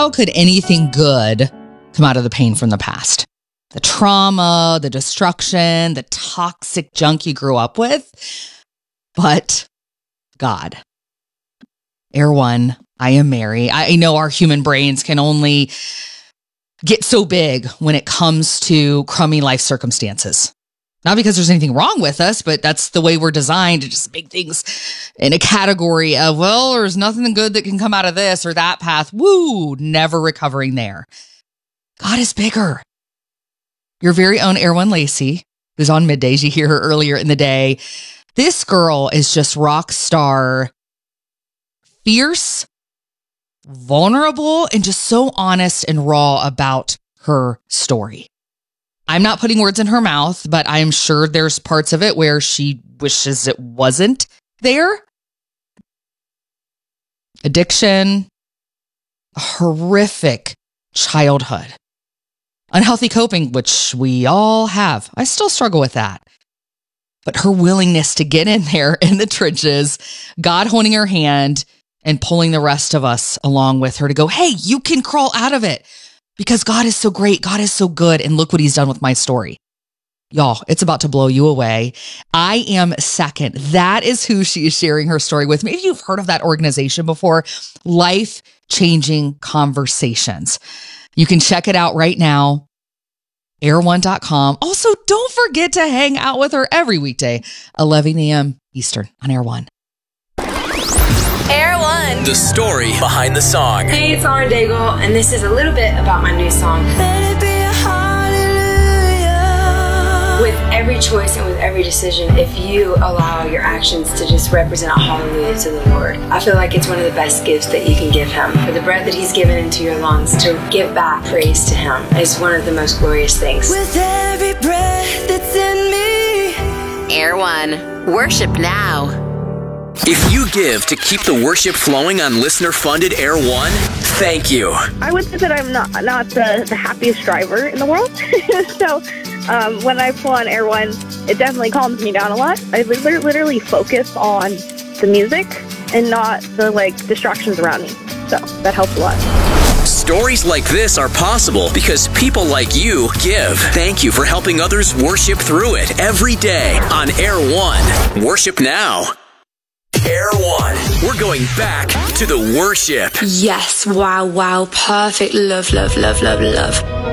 how could anything good come out of the pain from the past? The trauma, the destruction, the toxic junk you grew up with. But God. Air One, I am Mary. I know our human brains can only get so big when it comes to crummy life circumstances. Not because there's anything wrong with us, but that's the way we're designed to just make things in a category of, well, there's nothing good that can come out of this or that path. Woo, never recovering there. God is bigger. Your very own Air One Lacey, who's on middays, you hear her earlier in the day. This girl is just rock star, fierce, vulnerable, and just so honest and raw about her story. I'm not putting words in her mouth, but I'm sure there's parts of it where she wishes it wasn't there. Addiction, a horrific childhood, unhealthy coping, which we all have. I still struggle with that. But her willingness to get in there in the trenches, God holding her hand and pulling the rest of us along with her to go, hey, you can crawl out of it. Because God is so great. God is so good. And look what he's done with my story. Y'all, it's about to blow you away. I Am Second. That is who she is sharing her story with. Maybe you've heard of that organization before. Life-Changing Conversations. You can check it out right now. Air1.com. Also, don't forget to hang out with her every weekday, 11 a.m. Eastern on Air One. Air One. The story behind the song. Hey, it's Lauren Daigle, and this is a little bit about my new song. Let it be a hallelujah. With every choice and with every decision, if you allow your actions to just represent a hallelujah to the Lord, I feel like it's one of the best gifts that you can give him. For the breath that he's given into your lungs, to give back praise to him is one of the most glorious things. With every breath that's in me. Air One. Worship now. If you give to keep the worship flowing on listener-funded Air One, thank you. I would say that I'm not the happiest driver in the world. So when I pull on Air One, it definitely calms me down a lot. I literally focus on the music and not the distractions around me. So that helps a lot. Stories like this are possible because people like you give. Thank you for helping others worship through it every day on Air One. Worship now. Air One. We're going back to the worship. Yes. Wow. Perfect. Love.